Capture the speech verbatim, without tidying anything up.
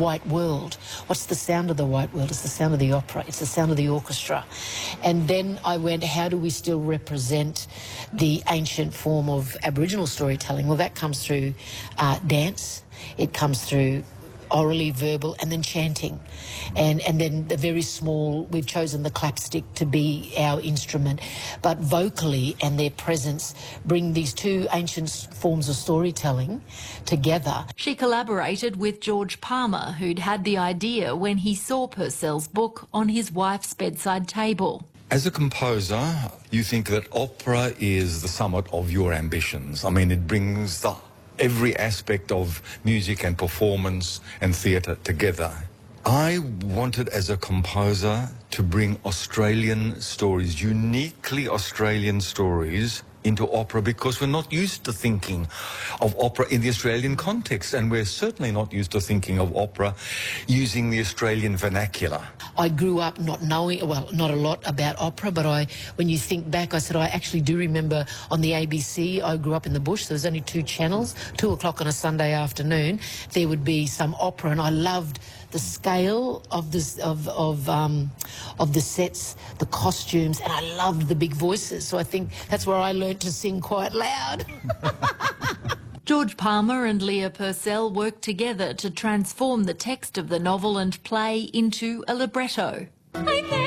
white world. What's the sound of the white world? It's the sound of the opera. It's the sound of the orchestra. And then I went, how do we still represent the ancient form of Aboriginal storytelling? Well, that comes through uh, dance. It comes through orally, verbal, and then chanting. And, and then the very small, we've chosen the clapstick to be our instrument. But vocally and their presence bring these two ancient forms of storytelling together. She collaborated with George Palmer, who'd had the idea when he saw Purcell's book on his wife's bedside table. As a composer, you think that opera is the summit of your ambitions. I mean, it brings the every aspect of music and performance and theatre together. I wanted, as a composer, to bring Australian stories, uniquely Australian stories, into opera, because we're not used to thinking of opera in the Australian context, and we're certainly not used to thinking of opera using the Australian vernacular. I grew up not knowing, well, not a lot about opera, but I, when you think back, I said I actually do remember on the A B C, I grew up in the bush, there was only two channels, two o'clock on a Sunday afternoon, there would be some opera, and I loved the scale of this of of um, of the sets, the costumes, and I loved the big voices. So I think that's where I learnt to sing quite loud. George Palmer and Leah Purcell worked together to transform the text of the novel and play into a libretto. I